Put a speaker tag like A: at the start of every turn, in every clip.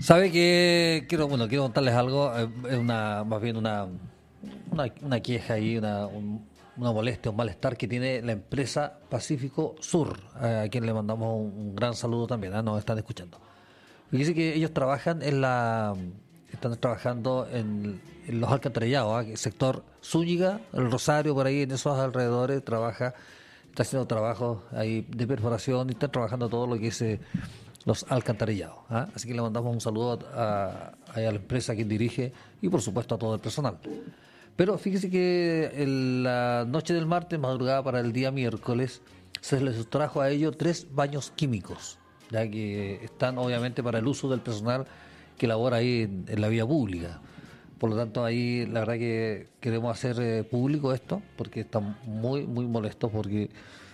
A: ¿Sabe que quiero contarles algo? Es más bien una queja ahí, una molestia, un malestar que tiene la empresa Pacífico Sur, a quien le mandamos un gran saludo también, nos están escuchando. Fíjese que ellos están trabajando en los alcantarillados, el sector Zúñiga, el Rosario, por ahí en esos alrededores, está haciendo trabajos ahí de perforación y están trabajando todo lo que es los alcantarillados. Así que le mandamos un saludo a la empresa que dirige y por supuesto a todo el personal. Pero fíjese que en la noche del martes, madrugada para el día miércoles, se les sustrajo a ellos 3 baños químicos, ya que están obviamente para el uso del personal que labora ahí en la vía pública. Por lo tanto, ahí la verdad que queremos hacer público esto, porque están muy, muy molestos, porque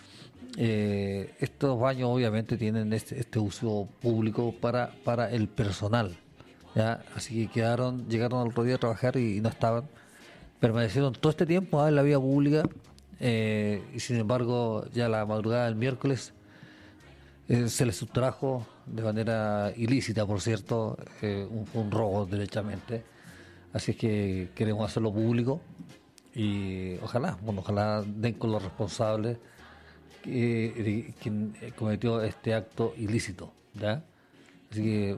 A: estos baños obviamente tienen este uso público para el personal, ¿ya? Así que llegaron al otro día a trabajar y no estaban, permanecieron todo este tiempo en la vía pública, y sin embargo ya la madrugada del miércoles se les sustrajo de manera ilícita, por cierto, un robo derechamente. Así es que queremos hacerlo público y ojalá den con los responsables quien cometió este acto ilícito, ¿ya? Así que,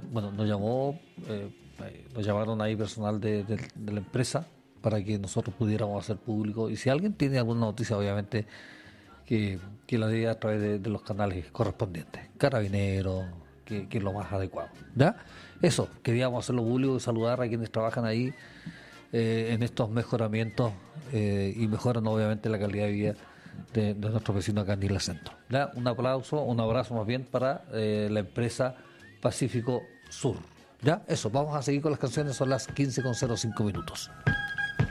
A: nos llamaron ahí personal de la empresa para que nosotros pudiéramos hacer público. Y si alguien tiene alguna noticia, obviamente, que la diga a través de los canales correspondientes. Carabineros, que es lo más adecuado, ¿ya? Eso, queríamos hacerlo público y saludar a quienes trabajan ahí en estos mejoramientos y mejoran obviamente la calidad de vida de nuestros vecinos acá en Isla Centro. ¿Ya? Un abrazo más bien para la empresa Pacífico Sur. ¿Ya? Eso, vamos a seguir con las canciones, son las 15:05 minutos.